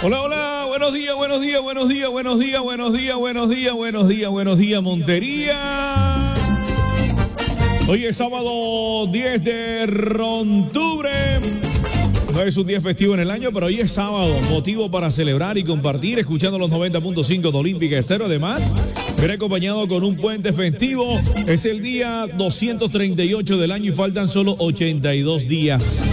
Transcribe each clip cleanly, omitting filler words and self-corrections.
Hola, hola, buenos días, buenos días, buenos días, buenos días, buenos días, buenos días, buenos días, buenos días, Montería. Hoy es sábado 10 de octubre. No es un día festivo en el año, pero hoy es sábado, motivo para celebrar y compartir, escuchando los 90.5 de Olímpica Estéreo. Además, viene acompañado con un puente festivo. Es el día 238 del año y faltan solo 82 días.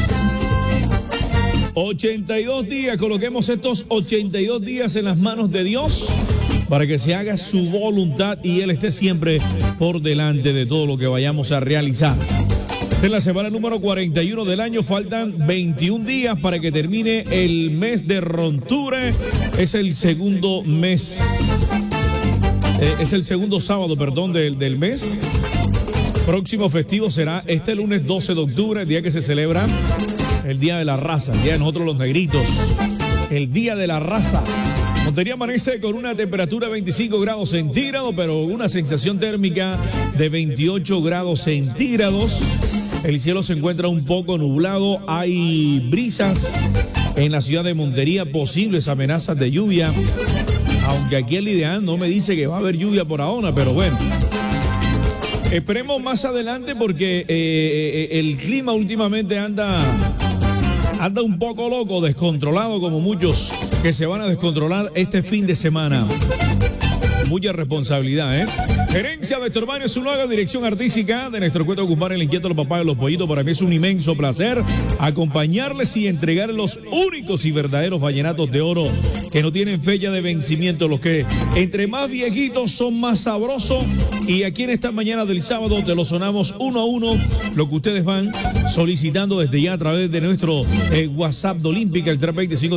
82 días, coloquemos estos 82 días en las manos de Dios para que se haga su voluntad y Él esté siempre por delante de todo lo que vayamos a realizar. En la semana número 41 del año faltan 21 días para que termine el mes de octubre. Es el segundo mes, es el segundo sábado, perdón, del mes. Próximo festivo será este lunes 12 de octubre, el día que se celebra el Día de la Raza, el día de nosotros los negritos, el Día de la Raza. Montería amanece con una temperatura de 25 grados centígrados, pero una sensación térmica de 28 grados centígrados. El cielo se encuentra un poco nublado, hay brisas en la ciudad de Montería, posibles amenazas de lluvia, aunque aquí el ideal no me dice que va a haber lluvia por ahora, pero bueno. Esperemos más adelante porque el clima últimamente anda un poco loco, descontrolado, como muchos que se van a descontrolar este fin de semana. Mucha responsabilidad, ¿eh? Gerencia de Estorbaño es una nueva dirección artística de nuestro cuento Guzmán, el inquieto, los papás de los pollitos. Para mí es un inmenso placer acompañarles y entregar los únicos y verdaderos vallenatos de oro que no tienen fecha de vencimiento, los que entre más viejitos son más sabrosos. Y aquí en esta mañana del sábado te lo sonamos uno a uno, lo que ustedes van solicitando desde ya a través de nuestro WhatsApp de Olímpica, el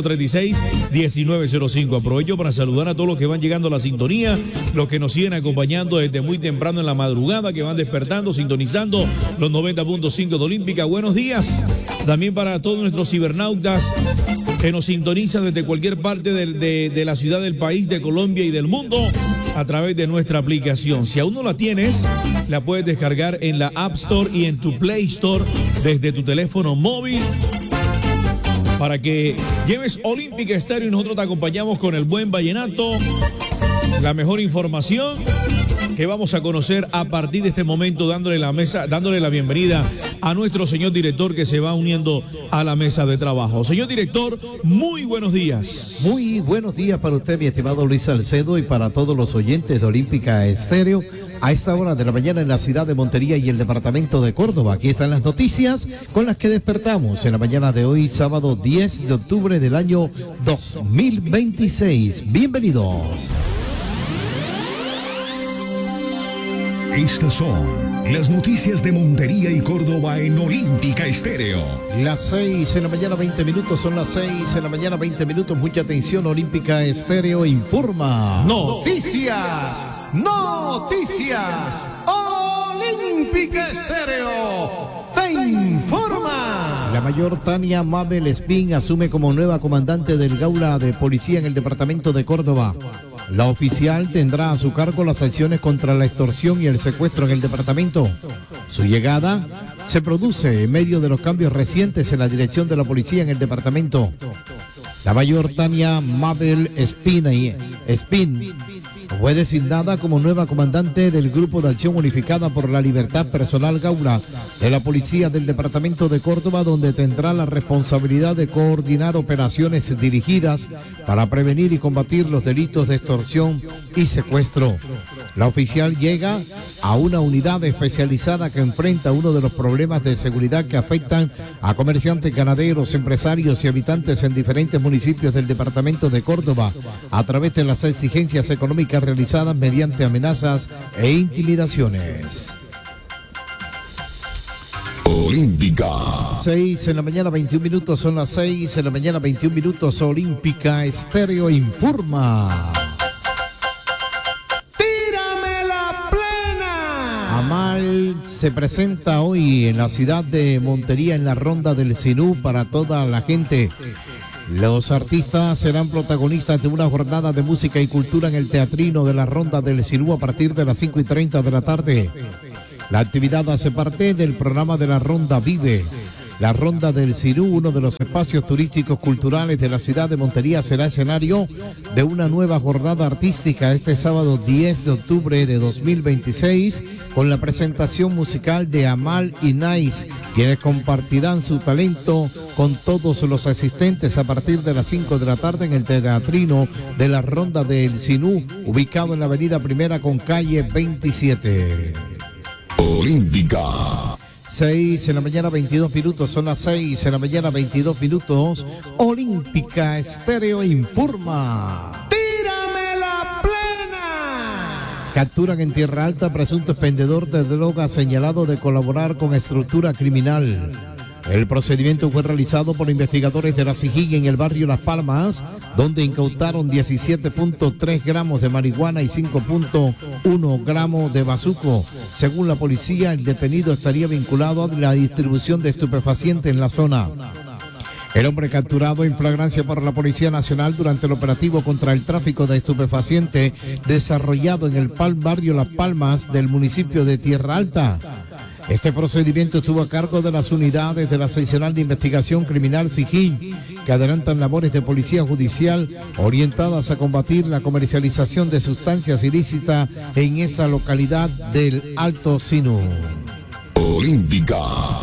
320-536-1905. Aprovecho para saludar a todos los que van llegando a la sintonía, los que nos siguen acompañando desde muy temprano en la madrugada, que van despertando, sintonizando los 90.5 de Olímpica. Buenos días también para todos nuestros cibernautas que nos sintonizan desde cualquier parte de la ciudad, del país, de Colombia y del mundo a través de nuestra aplicación. Si aún no la tienes, la puedes descargar en la App Store y en tu Play Store desde tu teléfono móvil para que lleves Olímpica Estéreo y nosotros te acompañamos con el buen vallenato, la mejor información que vamos a conocer a partir de este momento, dándole la bienvenida a nuestro señor director que se va uniendo a la mesa de trabajo. Señor director, muy buenos días. Muy buenos días para usted, mi estimado Luis Salcedo, y para todos los oyentes de Olímpica Estéreo. A esta hora de la mañana en la ciudad de Montería y el departamento de Córdoba. Aquí están las noticias con las que despertamos en la mañana de hoy, sábado 10 de octubre del año 2026. Bienvenidos. Estas son las noticias de Montería y Córdoba en Olímpica Estéreo. Las 6 en la mañana, 20 minutos, son las 6 en la mañana, 20 minutos. Mucha atención, Olímpica Estéreo informa. Noticias, Olímpica Estéreo te informa. La mayor Tania Mabel Espín asume como nueva comandante del Gaula de Policía en el departamento de Córdoba. La oficial tendrá a su cargo las acciones contra la extorsión y el secuestro en el departamento. Su llegada se produce en medio de los cambios recientes en la dirección de la policía en el departamento. La mayor Tania Mabel Espín fue designada como nueva comandante del Grupo de Acción Unificada por la Libertad Personal Gaula de la Policía del Departamento de Córdoba, donde tendrá la responsabilidad de coordinar operaciones dirigidas para prevenir y combatir los delitos de extorsión y secuestro. La oficial llega a una unidad especializada que enfrenta uno de los problemas de seguridad que afectan a comerciantes, ganaderos, empresarios y habitantes en diferentes municipios del departamento de Córdoba a través de las exigencias económicas realizadas mediante amenazas e intimidaciones. Olímpica. 6 en la mañana, 21 minutos, son las 6 en la mañana, 21 minutos. Olímpica Estéreo informa. Amal se presenta hoy en la ciudad de Montería en la ronda del Sinú para toda la gente. Los artistas serán protagonistas de una jornada de música y cultura en el teatrino de la ronda del Sinú a partir de las 5:30 de la tarde. La actividad hace parte del programa de la Ronda Vive. La Ronda del Sinú, uno de los espacios turísticos culturales de la ciudad de Montería, será escenario de una nueva jornada artística este sábado 10 de octubre de 2026 con la presentación musical de Amal y Nice, quienes compartirán su talento con todos los asistentes a partir de las 5 de la tarde en el teatrino de la Ronda del Sinú, ubicado en la avenida Primera con calle 27. Olímpica. 6 de la mañana 22 minutos, son las 6 de la mañana 22 minutos. Olímpica Estéreo informa. ¡Tírame la plena! Capturan en Tierra Alta presunto expendedor de droga señalado de colaborar con estructura criminal. El procedimiento fue realizado por investigadores de la SIJIN en el barrio Las Palmas, donde incautaron 17.3 gramos de marihuana y 5.1 gramos de bazuco. Según la policía, el detenido estaría vinculado a la distribución de estupefacientes en la zona. El hombre capturado en flagrancia por la Policía Nacional durante el operativo contra el tráfico de estupefacientes desarrollado en el barrio Las Palmas del municipio de Tierra Alta. Este procedimiento estuvo a cargo de las unidades de la Seccional de Investigación Criminal SIJIN, que adelantan labores de policía judicial orientadas a combatir la comercialización de sustancias ilícitas en esa localidad del Alto Sinú. Olímpica.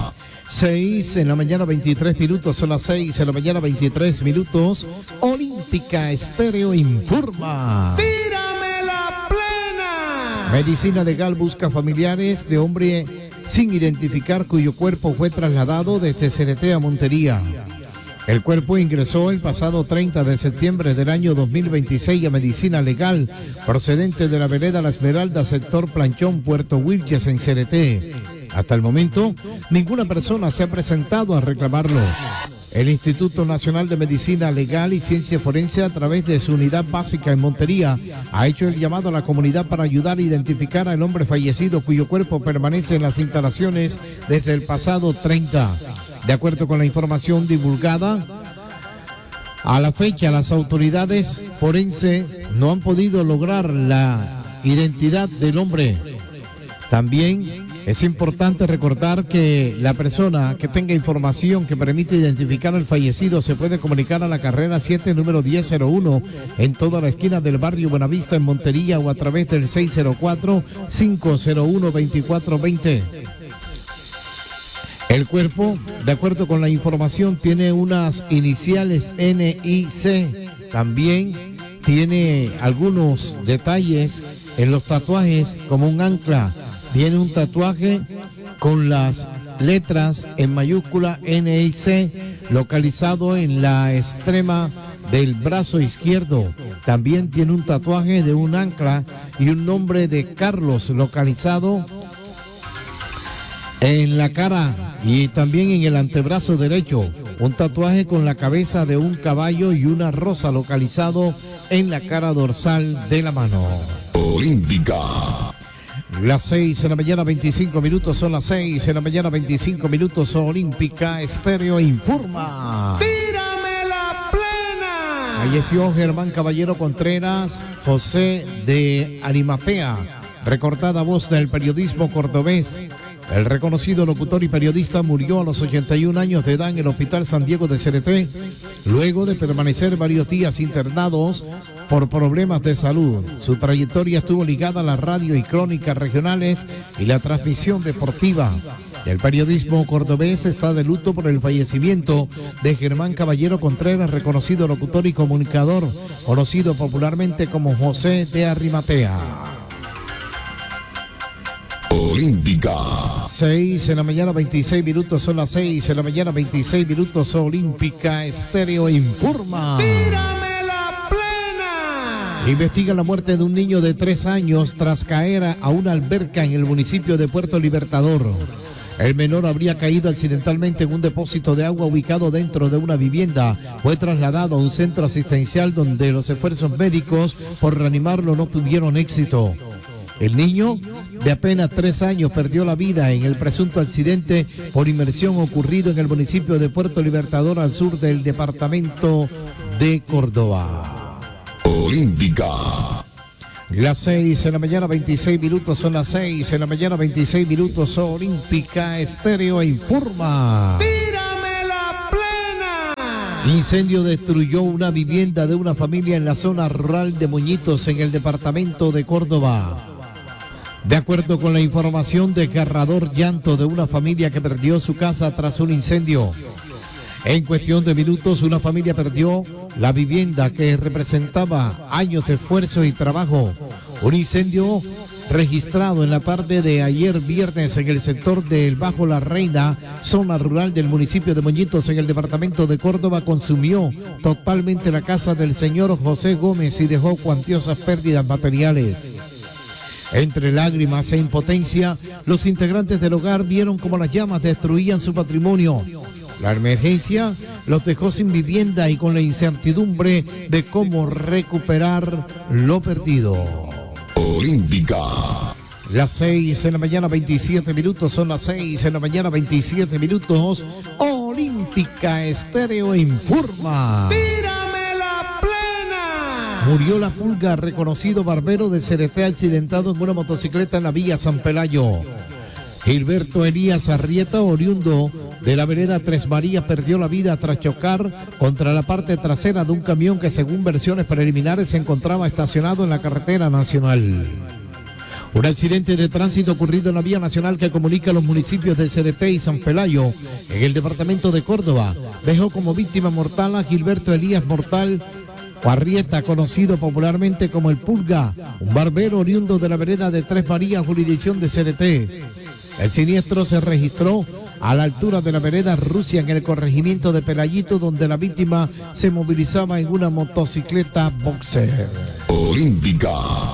6 de la mañana 23 minutos, son las 6 de la mañana 23 minutos. Olímpica Estéreo informa. ¡Tírame la plena! Medicina Legal busca familiares de hombre sin identificar cuyo cuerpo fue trasladado desde CRT a Montería. El cuerpo ingresó el pasado 30 de septiembre del año 2026 a Medicina Legal, procedente de la vereda La Esmeralda, sector Planchón, Puerto Wilches, en CRT. Hasta el momento, ninguna persona se ha presentado a reclamarlo. El Instituto Nacional de Medicina Legal y Ciencia Forense, a través de su unidad básica en Montería, ha hecho el llamado a la comunidad para ayudar a identificar al hombre fallecido cuyo cuerpo permanece en las instalaciones desde el pasado 30. De acuerdo con la información divulgada, a la fecha las autoridades forenses no han podido lograr la identidad del hombre. También es importante recordar que la persona que tenga información que permite identificar al fallecido se puede comunicar a la carrera 7, número 1001, en toda la esquina del barrio Buenavista en Montería, o a través del 604-501-2420. El cuerpo, de acuerdo con la información, tiene unas iniciales NIC. También tiene algunos detalles en los tatuajes, como un ancla. Tiene un tatuaje con las letras en mayúscula NIC, localizado en la extrema del brazo izquierdo. También tiene un tatuaje de un ancla y un nombre de Carlos, localizado en la cara y también en el antebrazo derecho. Un tatuaje con la cabeza de un caballo y una rosa, localizado en la cara dorsal de la mano. Olímpica. Las 6 de la mañana 25 minutos, son las 6 de la mañana 25 minutos. Olímpica Estéreo informa. ¡Tírame la plena! Falleció Germán Caballero Contreras José de Arimatea, recordada voz del periodismo cordobés. El reconocido locutor y periodista murió a los 81 años de edad en el Hospital San Diego de CRT, luego de permanecer varios días internados por problemas de salud. Su trayectoria estuvo ligada a la radio y crónicas regionales y la transmisión deportiva. El periodismo cordobés está de luto por el fallecimiento de Germán Caballero Contreras, reconocido locutor y comunicador, conocido popularmente como José de Arimatea. Olímpica. 6 de la mañana 26 minutos, son las 6 de la mañana 26 minutos. Olímpica Estéreo informa. ¡Tírame la plena! Investiga la muerte de un niño de 3 años tras caer a una alberca en el municipio de Puerto Libertador. El menor habría caído accidentalmente en un depósito de agua ubicado dentro de una vivienda. Fue trasladado a un centro asistencial donde los esfuerzos médicos por reanimarlo no tuvieron éxito. El niño, de apenas 3 años, perdió la vida en el presunto accidente por inmersión ocurrido en el municipio de Puerto Libertador, al sur del departamento de Córdoba. Olímpica. Las 6 de la mañana 26 minutos, son las 6 de la mañana 26 minutos. Olímpica Estéreo informa. ¡Tírame Incendio destruyó una vivienda de una familia en la zona rural de Moñitos, en el departamento de Córdoba. De acuerdo con la información, desgarrador llanto de una familia que perdió su casa tras un incendio. En cuestión de minutos, una familia perdió la vivienda que representaba años de esfuerzo y trabajo. Un incendio registrado en la tarde de ayer viernes en el sector del Bajo La Reina, zona rural del municipio de Moñitos, en el departamento de Córdoba, consumió totalmente la casa del señor José Gómez y dejó cuantiosas pérdidas materiales. Entre lágrimas e impotencia, los integrantes del hogar vieron cómo las llamas destruían su patrimonio. La emergencia los dejó sin vivienda y con la incertidumbre de cómo recuperar lo perdido. Olímpica. Las 6 de la mañana 27 minutos, son las 6 de la mañana 27 minutos. Olímpica Estéreo informa. ¡Tírame la plena! Murió La Pulga, reconocido barbero de CRT, accidentado en una motocicleta en la vía San Pelayo. Gilberto Elías Arrieta, oriundo de la vereda Tres Marías, perdió la vida tras chocar contra la parte trasera de un camión que, según versiones preliminares, se encontraba estacionado en la carretera nacional. Un accidente de tránsito ocurrido en la vía nacional que comunica los municipios de CRT y San Pelayo, en el departamento de Córdoba, dejó como víctima mortal a Gilberto Elías Arrieta, conocido popularmente como El Pulga, un barbero oriundo de la vereda de Tres Marías, jurisdicción de CRT. El siniestro se registró a la altura de la vereda Rusia, en el corregimiento de Pelayito, donde la víctima se movilizaba en una motocicleta boxer. Olímpica.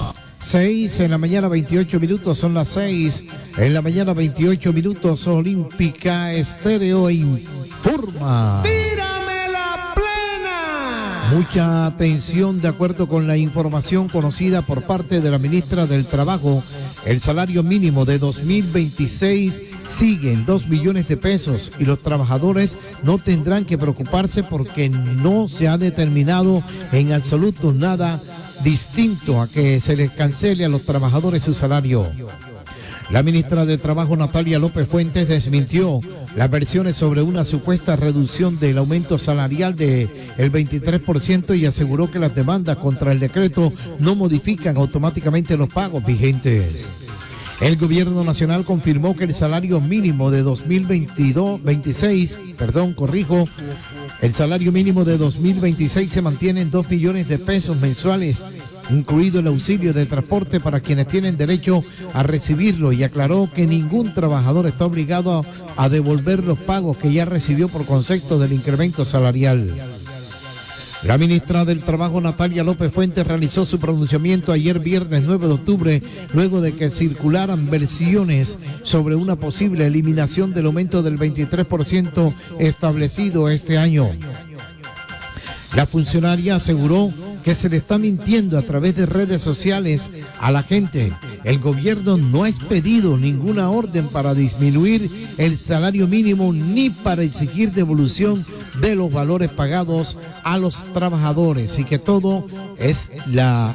6 de la mañana 28 minutos, son las 6 de la mañana 28 minutos. Olímpica Estéreo informa. ¡Tírame la plena! Mucha atención. De acuerdo con la información conocida por parte de la ministra del Trabajo, el salario mínimo de 2026 sigue en 2 millones de pesos y los trabajadores no tendrán que preocuparse porque no se ha determinado en absoluto nada distinto a que se les cancele a los trabajadores su salario. La ministra de Trabajo, Natalia López Fuentes, desmintió las versiones sobre una supuesta reducción del aumento salarial del 23% y aseguró que las demandas contra el decreto no modifican automáticamente los pagos vigentes. El gobierno nacional confirmó que el salario mínimo de 2026 se mantiene en 2 millones de pesos mensuales, incluido el auxilio de transporte para quienes tienen derecho a recibirlo, y aclaró que ningún trabajador está obligado a devolver los pagos que ya recibió por concepto del incremento salarial. La ministra del Trabajo, Natalia López Fuentes, realizó su pronunciamiento ayer viernes 9 de octubre, luego de que circularan versiones sobre una posible eliminación del aumento del 23% establecido este año. La funcionaria aseguró que se le está mintiendo a través de redes sociales a la gente. El gobierno no ha expedido ninguna orden para disminuir el salario mínimo ni para exigir devolución de los valores pagados a los trabajadores, y que todo es la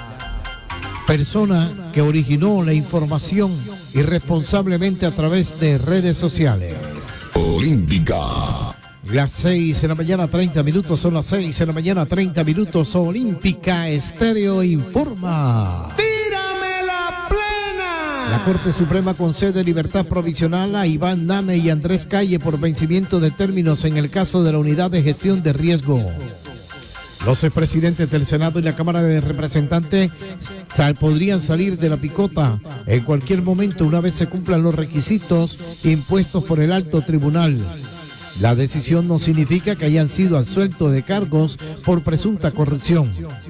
persona que originó la información irresponsablemente a través de redes sociales. Olímpica. Las 6 de la mañana 30 minutos, son las 6 de la mañana 30 minutos. Olímpica Estéreo informa. ¡Tírame la plena! La Corte Suprema concede libertad provisional a Iván Name y Andrés Calle por vencimiento de términos en el caso de la Unidad de Gestión de Riesgo. Los expresidentes del Senado y la Cámara de Representantes podrían salir de la picota en cualquier momento una vez se cumplan los requisitos impuestos por el alto tribunal. La decisión no significa que hayan sido absueltos de cargos por presunta corrupción.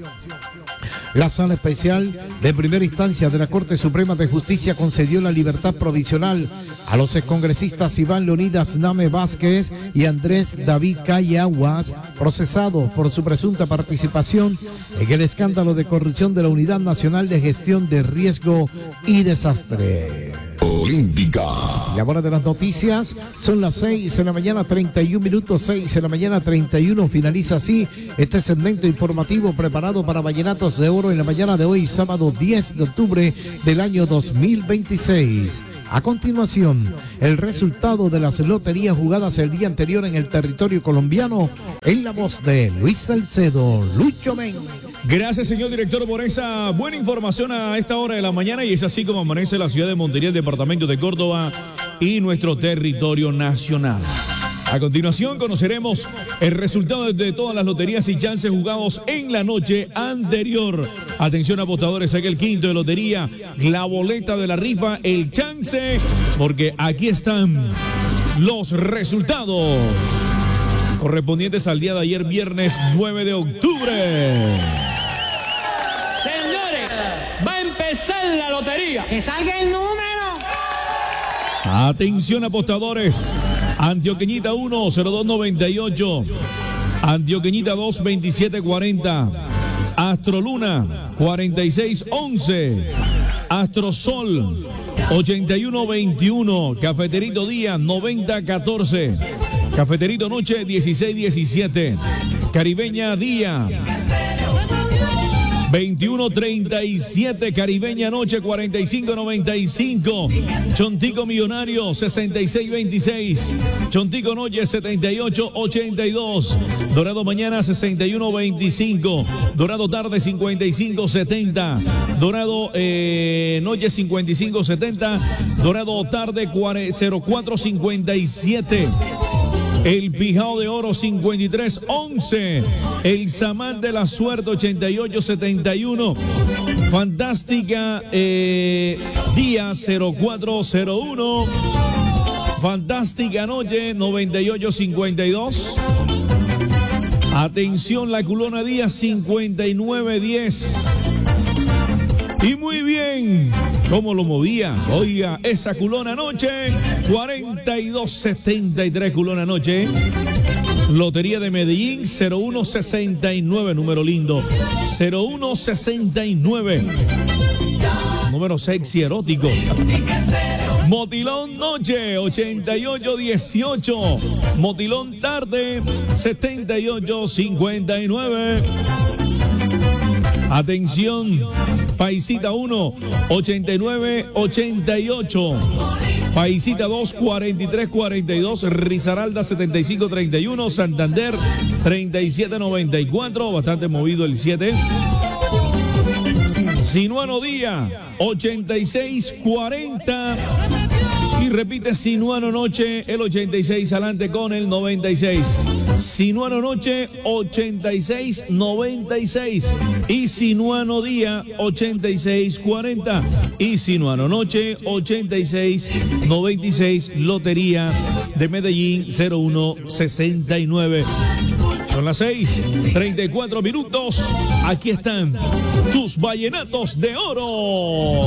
La Sala Especial de Primera Instancia de la Corte Suprema de Justicia concedió la libertad provisional a los excongresistas Iván Leonidas Name Vázquez y Andrés David Calle Aguas, procesados por su presunta participación en el escándalo de corrupción de la Unidad Nacional de Gestión de Riesgo y Desastre. Olímpica. Y ahora de las noticias, son las 6 de la mañana 31 minutos, 6 de la mañana 31. Finaliza así este segmento informativo preparado para Vallenatos de Oro en la mañana de hoy, sábado 10 de octubre del año 2026. A continuación, el resultado de las loterías jugadas el día anterior en el territorio colombiano en la voz de Luis Salcedo, Lucho Men. Gracias, señor director, por esa buena información a esta hora de la mañana, y es así como amanece la ciudad de Montería, el departamento de Córdoba y nuestro territorio nacional. A continuación conoceremos el resultado de todas las loterías y chances jugados en la noche anterior. Atención, apostadores, saque el quinto de lotería, la boleta de la rifa, el chance, porque aquí están los resultados correspondientes al día de ayer, viernes 9 de octubre. Señores, va a empezar la lotería. ¡Que salga el número! Atención, apostadores. Antioqueñita 1, 0298. Antioqueñita 2, 2740. Astroluna 4611. Astrosol 8121. Cafeterito Día 9014. Cafeterito Noche 1617. Caribeña Día 2137, Caribeña Noche 4595, Chontico Millonario 6626, Chontico Noche 7882, Dorado Mañana 6125, Dorado Tarde 5570, Dorado Noche 5570, Dorado Tarde 0457. El Pijao de Oro 5311, el Samán de la Suerte 8871, Fantástica Día 0401, Fantástica Noche 9852. Atención, la Culona Día 5910. Y muy bien, ¿cómo lo movía? Oiga, esa Culona Noche, 4273 Culona Noche. Lotería de Medellín, 0169, número lindo, 0169. Número sexy, erótico. Motilón Noche, 8818. Motilón Tarde, 7859. Atención, Paisita 1, 8988. Paisita 2, 4342. Risaralda 7531. Santander 3794. Bastante movido el 7. Sinuano Día 8640. Y repite Sinuano Noche, el 86 adelante con el 96. Sinuano Noche 8696 y Sinuano Día 8640 y Sinuano Noche 8696. Lotería de Medellín 0169. Son las 6:34. Aquí están tus vallenatos de oro.